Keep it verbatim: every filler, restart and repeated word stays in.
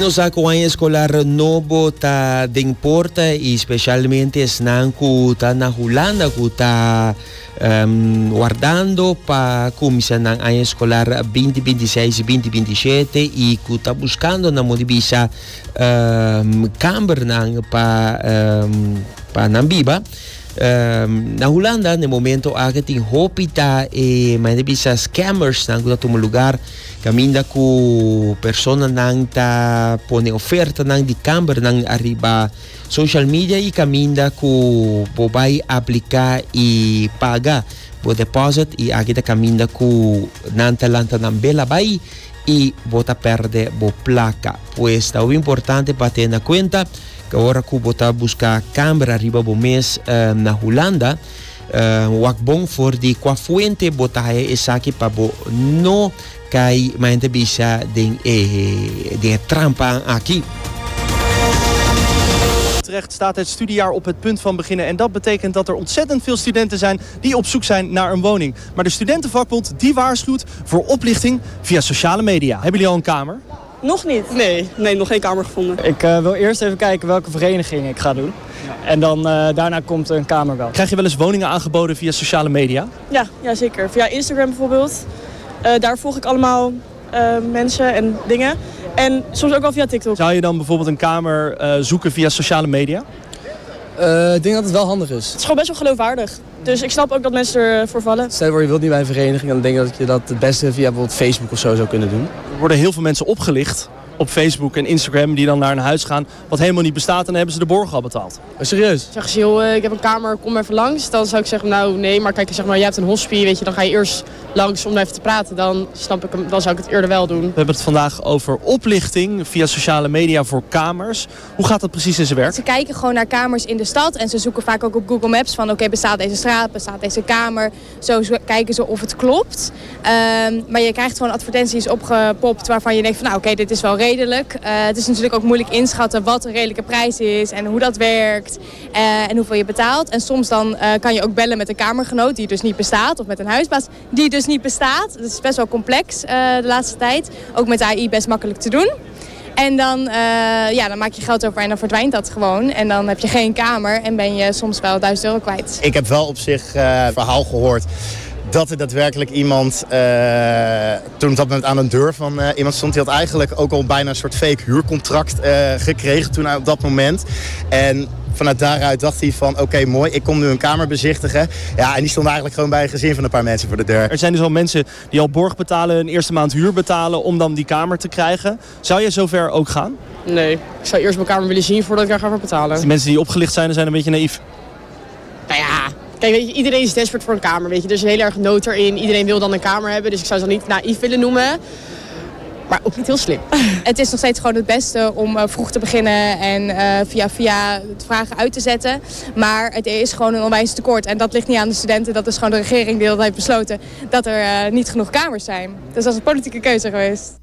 nos acuan escolar no bota de importa y especialmente esnan kuta na Holanda kuta um, guardando para começar a escolar vinte vinte e seis vinte vinte e sete e kuta buscando na modibisa um, camber nang pa um, pa nambiba. Um, na Holanda, no momento, há que tem hopita e mas bisa scammers nang kuta tumo lugar caminda ku persona nang ta pone oferta nang di camber nang arriba social media e caminda ku bobai aplicar e paga bo deposit e aqui ta caminda ku nanta lanta nang bela bai e bota perde bo placa. Pues tá o importante para ter na conta que agora que bota buscar câmera arriba bo mês uh, na Holanda uh, wak bom for di qua fuente bota é essa aqui para bo no cai mas ainda bisa de eh, de trampa aqui. Terecht staat het studiejaar op het punt van beginnen. En dat betekent dat er ontzettend veel studenten zijn die op zoek zijn naar een woning. Maar de studentenvakbond die waarschuwt voor oplichting via sociale media. Hebben jullie al een kamer? Nog niet. Nee, nee, nog geen kamer gevonden. Ik uh, wil eerst even kijken welke vereniging ik ga doen. Ja. En dan uh, daarna komt een kamer wel. Krijg je wel eens woningen aangeboden via sociale media? Ja, ja zeker. Via Instagram bijvoorbeeld. Uh, daar volg ik allemaal uh, mensen en dingen. En soms ook wel via TikTok. Zou je dan bijvoorbeeld een kamer uh, zoeken via sociale media? Uh, ik denk dat het wel handig is. Het is gewoon best wel geloofwaardig. Dus ik snap ook dat mensen ervoor vallen. Stel voor je wilt niet bij een vereniging, dan denk ik dat je dat het beste via bijvoorbeeld Facebook of zo zou kunnen doen. Er worden heel veel mensen opgelicht op Facebook en Instagram die dan naar een huis gaan wat helemaal niet bestaat en dan hebben ze de borg al betaald. Oh, serieus? Zeg je, joh, ik heb een kamer, kom even langs. Dan zou ik zeggen, nou nee, maar kijk, zeg maar, jij hebt een hospie, weet je, dan ga je eerst langs om even te praten. Dan snap ik hem, dan zou ik het eerder wel doen. We hebben het vandaag over oplichting via sociale media voor kamers. Hoe gaat dat precies in zijn werk? Ze kijken gewoon naar kamers in de stad en ze zoeken vaak ook op Google Maps van oké, okay, bestaat deze straat, bestaat deze kamer. Zo kijken ze of het klopt. Um, maar je krijgt gewoon advertenties opgepopt waarvan je denkt van nou oké, okay, dit is wel redelijk. Uh, het is natuurlijk ook moeilijk inschatten wat een redelijke prijs is en hoe dat werkt uh, en hoeveel je betaalt. En soms dan uh, kan je ook bellen met een kamergenoot die dus niet bestaat of met een huisbaas die dus niet bestaat. Dat is best wel complex uh, de laatste tijd. Ook met A I best makkelijk te doen. En dan, uh, ja, dan maak je geld over en dan verdwijnt dat gewoon. En dan heb je geen kamer en ben je soms wel duizend euro kwijt. Ik heb wel op zich uh, verhaal gehoord dat er daadwerkelijk iemand, uh, toen op dat moment aan de deur van uh, iemand stond, die had eigenlijk ook al bijna een soort fake huurcontract uh, gekregen toen hij op dat moment. En vanuit daaruit dacht hij van oké, okay, mooi, ik kom nu een kamer bezichtigen. Ja, en die stond eigenlijk gewoon bij een gezin van een paar mensen voor de deur. Er zijn dus al mensen die al borg betalen, een eerste maand huur betalen om dan die kamer te krijgen. Zou je zover ook gaan? Nee, ik zou eerst mijn kamer willen zien voordat ik er ga voor betalen. Die mensen die opgelicht zijn, zijn een beetje naïef. Nou ja, kijk, weet je, iedereen is desperate voor een kamer, weet je. Er is heel erg nood erin. Iedereen wil dan een kamer hebben, dus ik zou ze dan niet naïef willen noemen. Maar ook niet heel slim. Het is nog steeds gewoon het beste om uh, vroeg te beginnen en uh, via via het vragen uit te zetten. Maar het is gewoon een onwijs tekort. En dat ligt niet aan de studenten, dat is gewoon de regering die dat heeft besloten. Dat er uh, niet genoeg kamers zijn. Dus dat is een politieke keuze geweest.